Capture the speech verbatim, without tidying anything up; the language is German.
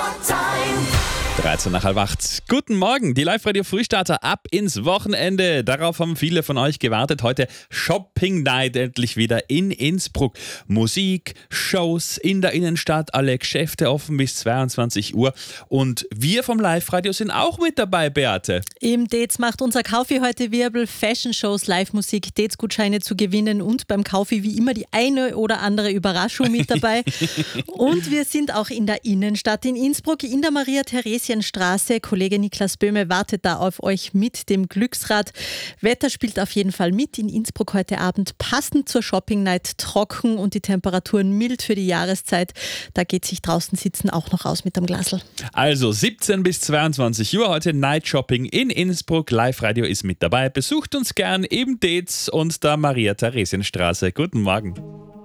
Summertime. dreizehn nach halb acht. Guten Morgen, die Live-Radio-Frühstarter ab ins Wochenende. Darauf haben viele von euch gewartet. Heute Shopping Night endlich wieder in Innsbruck. Musik, Shows in der Innenstadt, alle Geschäfte offen bis zweiundzwanzig Uhr. Und wir vom Live-Radio sind auch mit dabei, Beate. Im Dates macht unser Kaufi heute Wirbel, Fashion-Shows, Live-Musik, Dates-Gutscheine zu gewinnen und beim Kaufi wie immer die eine oder andere Überraschung mit dabei. Und wir sind auch in der Innenstadt in Innsbruck, in der Maria-Theresien-Straße. Kollege Niklas Böhme wartet da auf euch mit dem Glücksrad. Wetter spielt auf jeden Fall mit in Innsbruck heute Abend. Passend zur Shopping-Night, trocken und die Temperaturen mild für die Jahreszeit. Da geht sich draußen sitzen auch noch aus mit dem Glasl. Also siebzehn bis zweiundzwanzig Uhr heute Night Shopping in Innsbruck. Live-Radio ist mit dabei. Besucht uns gern im Dates und der Maria-Theresien-Straße. Guten Morgen.